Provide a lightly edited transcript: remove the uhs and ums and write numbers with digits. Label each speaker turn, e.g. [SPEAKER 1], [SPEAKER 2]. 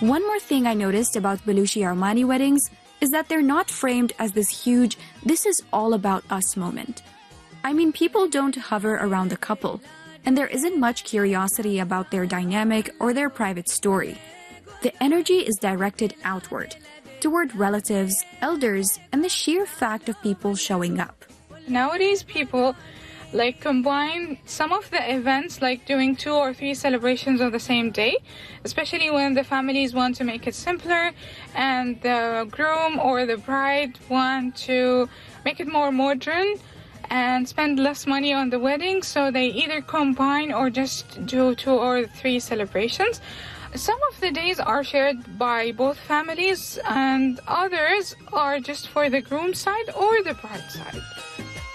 [SPEAKER 1] One more thing I noticed about Belushi Armani weddings is that they're not framed as this huge, this is all about us moment. I mean, people don't hover around the couple, and there isn't much curiosity about their dynamic or their private story. The energy is directed outward, toward relatives, elders, and the sheer fact of people showing up.
[SPEAKER 2] Nowadays, people combine some of the events, like doing 2 or 3 celebrations on the same day, especially when the families want to make it simpler and the groom or the bride want to make it more modern and spend less money on the wedding, so they either combine or just do 2 or 3 celebrations. Some of the days are shared by both families and others are just for the groom side or the bride side.